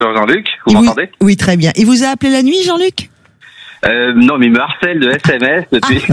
Jean-Luc, vous m'entendez ? Oui, très bien. Il vous a appelé la nuit, Jean-Luc ? Non, mais il me harcèle de SMS depuis.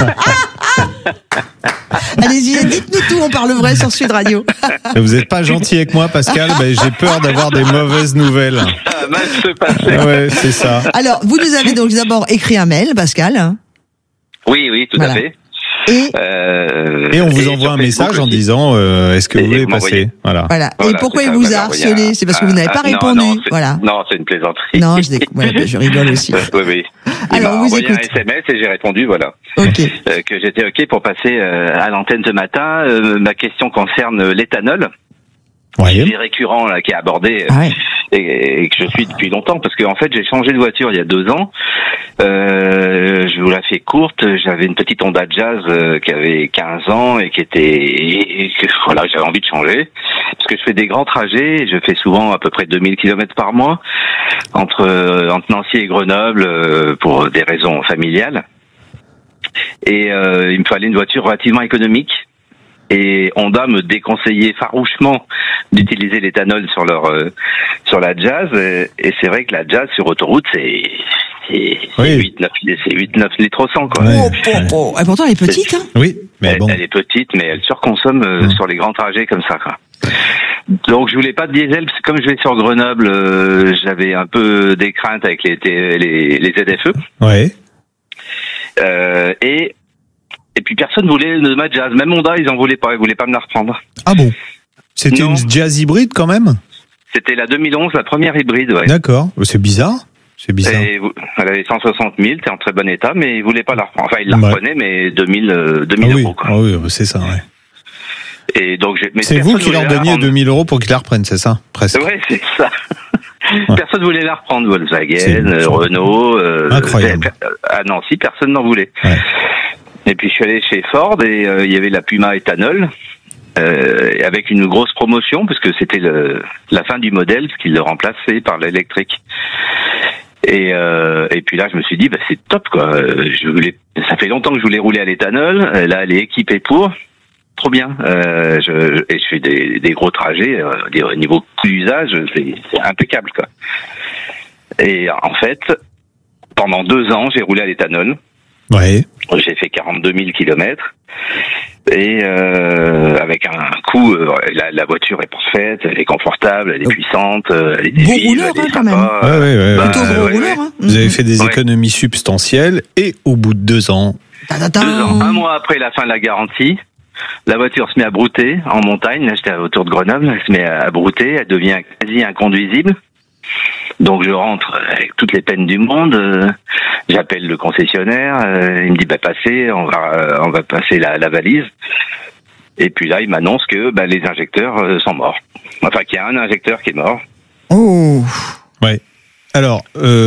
Allez-y, dites-nous tout, on parle vrai sur Sud Radio. Vous n'êtes pas gentil avec moi, Pascal. J'ai peur d'avoir des mauvaises nouvelles. Ça va mal se passer. Ouais, c'est ça. Alors, vous nous avez donc d'abord écrit un mail, Pascal. Oui, tout à fait. Et on vous envoie un message en disant est-ce que vous voulez passer ? Voilà. Et pourquoi il vous a harcelé ? C'est parce que vous n'avez pas répondu. Non, c'est une plaisanterie. Non, je rigole aussi. Oui. Alors, il m'a vous envoyé écoute. un SMS et j'ai répondu, voilà. Ok. Que j'étais ok pour passer à l'antenne ce matin. Ma question concerne l'éthanol. Ouais. Qui est récurrent là, qui est abordé et que je suis depuis longtemps parce que en fait j'ai changé de voiture il y a 2 ans. Je vous la fais courte. J'avais une petite Honda Jazz qui avait 15 ans et j'avais envie de changer parce que je fais des grands trajets. Je fais souvent à peu près 2000 km par mois entre Nancy et Grenoble pour des raisons familiales. Et il me fallait une voiture relativement économique. Et Honda me déconseillait farouchement d'utiliser l'éthanol sur la Jazz. Et c'est vrai que la Jazz sur autoroute, c'est 8-9 litres au 100, quoi. Et pourtant, elle est petite, hein. Oui, mais bon. Elle est petite, mais elle surconsomme sur les grands trajets comme ça, quoi. Donc je voulais pas de diesel, parce que comme je vais sur Grenoble, j'avais un peu des craintes avec les ZFE. Ouais. Et puis personne voulait de ma Jazz, même Honda, ils voulaient pas me la reprendre. Ah bon ? C'était une Jazz hybride quand même ? C'était la 2011, la première hybride, ouais. D'accord, c'est bizarre. Et elle avait 160 000, t'es en très bon état, mais ils voulaient pas la reprendre. Enfin, ils la reprenaient, mais 2000 euros, quoi. Ah oui, c'est ça, ouais. Et donc, c'est vous qui leur donniez 2000 euros pour qu'ils la reprennent, c'est ça, presque. Ouais, c'est ça. Personne voulait la reprendre, Volkswagen, Renault, incroyable. À Nancy, personne n'en voulait. Ouais. Et puis je suis allé chez Ford et il y avait la Puma éthanol avec une grosse promotion parce que c'était la fin du modèle parce qu'ils le remplaçaient par l'électrique. Et puis là je me suis dit c'est top, quoi. Ça fait longtemps que je voulais rouler à l'éthanol. Là elle est équipée pour. Trop bien. Je fais des gros trajets. Au niveau coût d'usage, c'est impeccable, quoi. Et en fait, pendant 2 ans, j'ai roulé à l'éthanol. Ouais. J'ai fait 42 000 kilomètres. Et avec un coût, la voiture est parfaite, elle est confortable, elle est puissante, elle est bon vive, rouleur, elle est quand même. Ouais. Plutôt gros rouleur, hein. Vous avez fait des économies substantielles et au bout de 2 ans... 2 ans, 1 mois après la fin de la garantie, la voiture se met à brouter en montagne. Là, j'étais autour de Grenoble, elle se met à brouter, elle devient quasi inconduisible. Donc je rentre avec toutes les peines du monde, j'appelle le concessionnaire, il me dit passez, on va passer la valise. Et puis là, il m'annonce que les injecteurs sont morts. Enfin, qu'il y a un injecteur qui est mort. Oh. Ouais. Alors,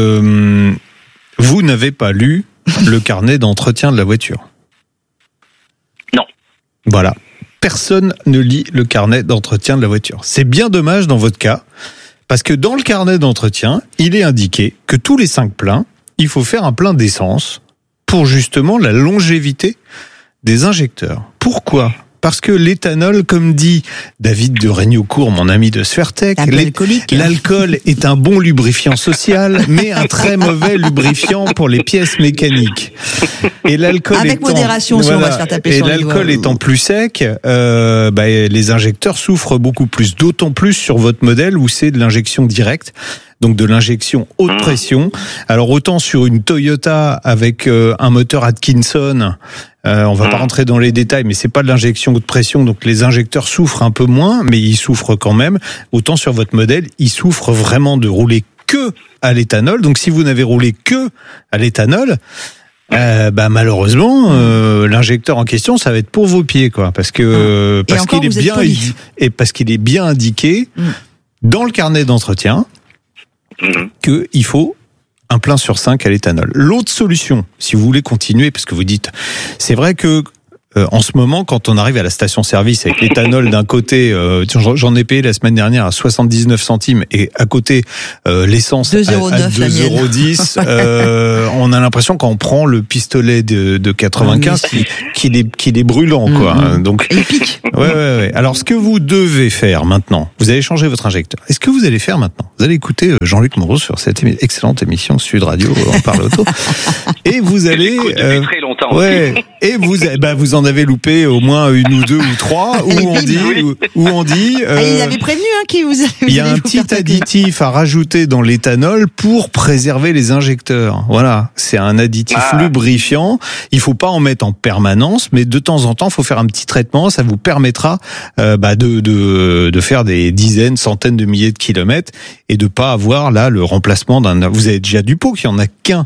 vous n'avez pas lu le carnet d'entretien de la voiture ? Non. Voilà. Personne ne lit le carnet d'entretien de la voiture. C'est bien dommage dans votre cas. Parce que dans le carnet d'entretien, il est indiqué que tous les 5 pleins, il faut faire un plein d'essence pour justement la longévité des injecteurs. Pourquoi ? Parce que l'éthanol, comme dit David de Regnocourt, mon ami de Sfertec, l'alcool est un bon lubrifiant social, mais un très mauvais lubrifiant pour les pièces mécaniques. Et l'alcool avec modération, si on va se faire taper sur les doigts. Et l'alcool étant plus sec, les injecteurs souffrent beaucoup plus, d'autant plus sur votre modèle où c'est de l'injection directe. Donc de l'injection haute pression. Alors autant sur une Toyota avec un moteur Atkinson, on va pas rentrer dans les détails, mais c'est pas de l'injection haute pression, donc les injecteurs souffrent un peu moins, mais ils souffrent quand même. Autant sur votre modèle, ils souffrent vraiment de rouler que à l'éthanol. Donc si vous n'avez roulé que à l'éthanol, malheureusement, l'injecteur en question, ça va être pour vos pieds, quoi, parce qu'il est bien indiqué dans le carnet d'entretien qu'il faut un plein sur 5 à l'éthanol. L'autre solution, si vous voulez continuer, parce que vous dites, c'est vrai que en ce moment, quand on arrive à la station-service avec l'éthanol d'un côté, j'en ai payé la semaine dernière à 79 centimes et à côté l'essence à 2,10 €, on a l'impression quand on prend le pistolet de 95 qu'il est brûlant, quoi. Donc, il pique. Ouais. Alors, ce que vous devez faire maintenant, vous allez changer votre injecteur. Est-ce que vous allez faire maintenant? Vous allez écouter Jean-Luc Moreau sur cette excellente émission Sud Radio, on parle auto. Et vous allez... depuis très longtemps. Ouais. Et vous en avez loupé au moins une ou deux ou trois, où on dit... il avait prévenu, qui vous avez... Il y a un petit additif à rajouter dans l'éthanol pour préserver les injecteurs. Voilà. C'est un additif lubrifiant. Il faut pas en mettre en permanence, mais de temps en temps, il faut faire un petit traitement. Ça vous permettra de faire des dizaines, centaines de milliers de kilomètres et de pas avoir là le remplacement d'un... Vous avez déjà du pot, qu'il y en a qu'un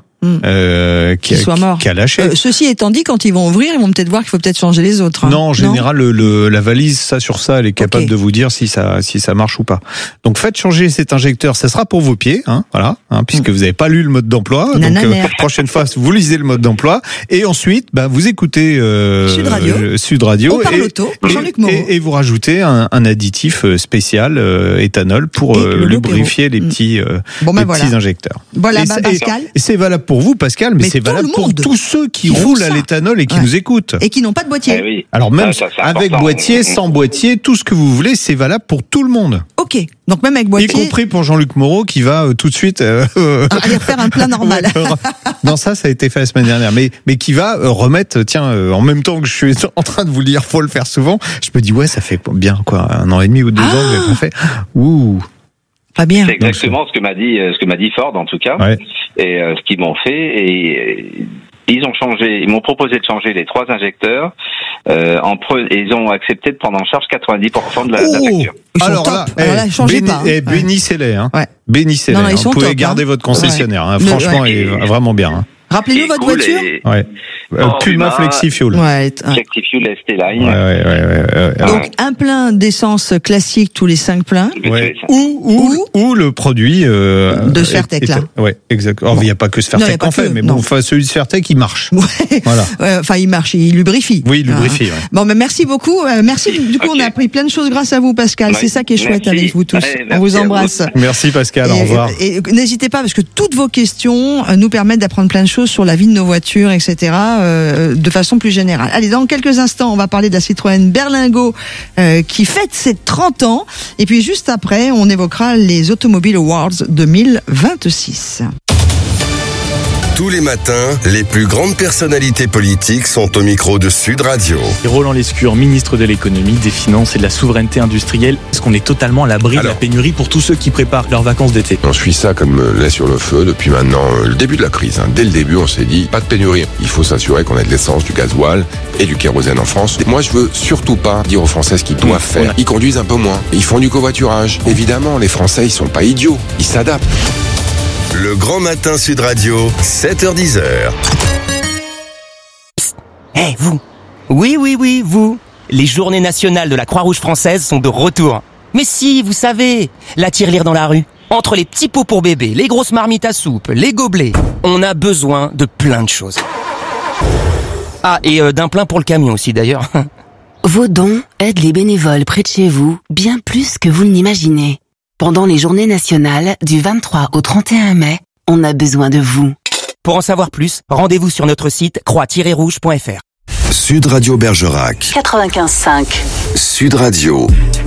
qui a lâché. Ceci étant dit, quand ils vont ouvrir, ils vont peut-être voir qu'il faut peut-être changer les autres. Non, en général, la valise, ça sur ça, elle est capable de vous dire si ça marche ou pas. Donc faites changer cet injecteur, ça sera pour vos pieds, voilà, puisque vous n'avez pas lu le mode d'emploi. Donc prochaine fois, vous lisez le mode d'emploi et ensuite, vous écoutez Sud Radio. On parle auto, Jean-Luc Moreau. Et vous rajoutez un additif spécial éthanol pour lubrifier les petits injecteurs. Voilà, Pascal. Et c'est valable pour vous, Pascal, mais c'est valable pour tous ceux qui roulent à l'éthanol et qui nous écoutent. Et qui n'ont pas de boîtier. Oui. Alors même avec boîtier, sans boîtier, tout ce que vous voulez, c'est valable pour tout le monde. Ok, donc même avec boîtier... Y compris pour Jean-Luc Moreau qui va tout de suite... aller faire un plein normal. Non, ça a été fait la semaine dernière. Mais qui va remettre, en même temps que je suis en train de vous le dire, faut le faire souvent, je me dis, ça fait bien, 1 an et demi ou 2 ans que j'ai pas fait. Ouh. Pas bien. C'est exactement ce que m'a dit Ford, en tout cas. Ouais. Et ce qu'ils m'ont fait, et ils m'ont proposé de changer les 3 injecteurs, et ils ont accepté de prendre en charge 90% de la facture. Alors là, changez pas. Bénissez-les, Bénissez-les. Vous pouvez garder votre concessionnaire, franchement, il est vraiment bien. Rappelez-nous votre voiture. Puma FlexiFuel. FlexiFuel ST-Line. Donc un plein d'essence classique tous les 5 pleins. Ou le produit de Sfertec là. Ouais, exactement. Il n'y a pas que Sfertec en fait, mais celui de Sfertec il marche. Voilà. Il marche, il lubrifie. Oui, il lubrifie. Bon, mais merci beaucoup. Merci. Du coup, on a appris plein de choses grâce à vous, Pascal. C'est ça qui est chouette avec vous tous. On vous embrasse. Merci Pascal. Au revoir. Et n'hésitez pas parce que toutes vos questions nous permettent d'apprendre plein de choses sur la vie de nos voitures, etc. De façon plus générale. Allez, dans quelques instants, on va parler de la Citroën Berlingo qui fête ses 30 ans. Et puis juste après, on évoquera les Automobile Awards 2026. Tous les matins, les plus grandes personnalités politiques sont au micro de Sud Radio. Roland Lescure, ministre de l'économie, des finances et de la souveraineté industrielle. Est-ce qu'on est totalement à l'abri de la pénurie pour tous ceux qui préparent leurs vacances d'été? On suit ça comme lait sur le feu depuis maintenant le début de la crise. Dès le début, on s'est dit, pas de pénurie. Il faut s'assurer qu'on ait de l'essence, du gasoil et du kérosène en France. Moi, je veux surtout pas dire aux Français ce qu'ils doivent faire. Ils conduisent un peu moins. Ils font du covoiturage. Évidemment, les Français, ils sont pas idiots. Ils s'adaptent. Le Grand Matin Sud Radio, 7h-10h. Psst, vous. Oui, vous. Les journées nationales de la Croix-Rouge française sont de retour. Mais si, vous savez, la tirelire dans la rue. Entre les petits pots pour bébé, les grosses marmites à soupe, les gobelets, on a besoin de plein de choses. Ah, et d'un plein pour le camion aussi d'ailleurs. Vos dons aident les bénévoles près de chez vous bien plus que vous ne l'imaginez. Pendant les journées nationales, du 23 au 31 mai, on a besoin de vous. Pour en savoir plus, rendez-vous sur notre site croix-rouge.fr. Sud Radio Bergerac. 95.5. Sud Radio.